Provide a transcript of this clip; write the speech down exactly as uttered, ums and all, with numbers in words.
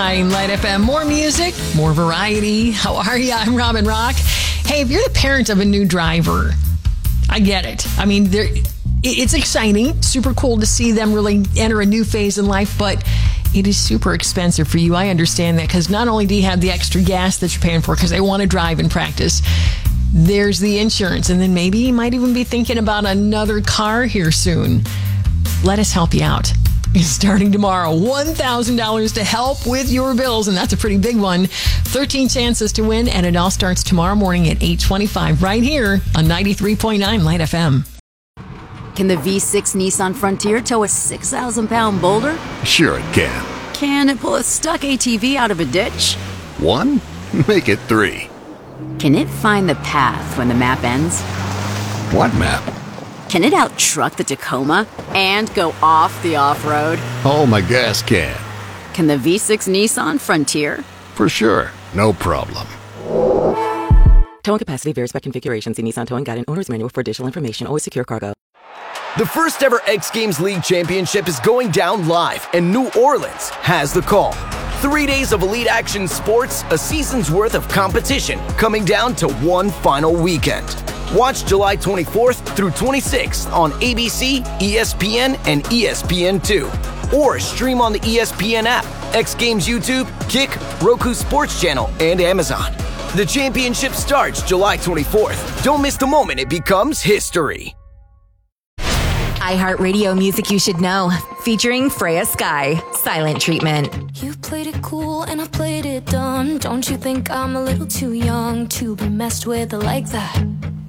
Light F M, more music, more variety. How are you? I'm Robin Rock. Hey, if you're the parent of a new driver, I get it. I mean, there, it's exciting, super cool to see them really enter a new phase in life, but it is super expensive for you. I understand that, because not only do you have the extra gas that you're paying for because they want to drive and practice, there's the insurance, and then maybe you might even be thinking about another car here soon. Let us help you out. Starting tomorrow, one thousand dollars to help with your bills, and that's a pretty big one. thirteen chances to win, and it all starts tomorrow morning at eight twenty-five right here on ninety-three point nine Light F M. Can the V six Nissan Frontier tow a six thousand pound boulder? Sure it can. Can it pull a stuck A T V out of a ditch? One? Make it three. Can it find the path when the map ends? What map? Can it out-truck the Tacoma and go off the off-road? Oh, my gas can. Can the V six Nissan Frontier? For sure. No problem. Towing capacity varies by configuration. See Nissan Towing Guide and Owner's Manual for additional information. Always secure cargo. The first ever X Games League Championship is going down live, and New Orleans has the call. Three days of elite action sports, a season's worth of competition, coming down to one final weekend. Watch July twenty-fourth through twenty-sixth on A B C, E S P N, and E S P N two. Or stream on the E S P N app, X Games YouTube, Kick, Roku Sports Channel, and Amazon. The championship starts July twenty-fourth. Don't miss the moment it becomes history. iHeartRadio music you should know, featuring Freya Sky, Silent Treatment. You played it cool and I played it dumb. Don't you think I'm a little too young to be messed with like that?